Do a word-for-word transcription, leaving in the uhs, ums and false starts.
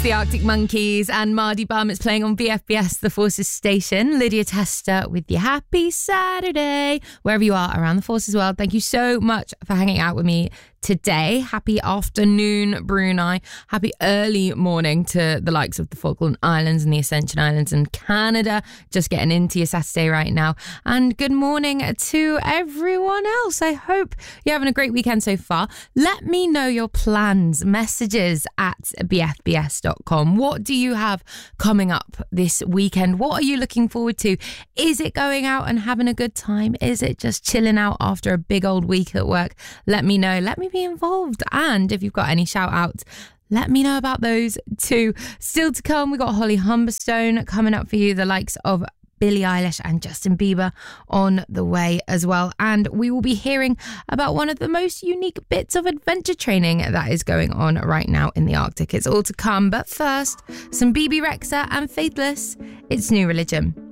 The Arctic Monkeys and Mardy Bum. It's playing on V F B S, the Forces station. Lydia Tester with your happy Saturday, wherever you are around the Forces world. Thank you so much for hanging out with me today. Happy afternoon, Brunei. Happy early morning to the likes of the Falkland Islands and the Ascension Islands and Canada. Just getting into your Saturday right now. And good morning to everyone else. I hope you're having a great weekend so far. Let me know your plans, messages at b f b s dot com. What do you have coming up this weekend? What are you looking forward to? Is it going out and having a good time? Is it just chilling out after a big old week at work? Let me know. Let me be involved. And if you've got any shout outs, let me know about those too. Still to come, we got Holly Humberstone coming up for you, the likes of Billie Eilish and Justin Bieber on the way as well. And we will be hearing about one of the most unique bits of adventure training that is going on right now in the Arctic. It's all to come. But first, some B B Rexha and Faithless. It's New Religion.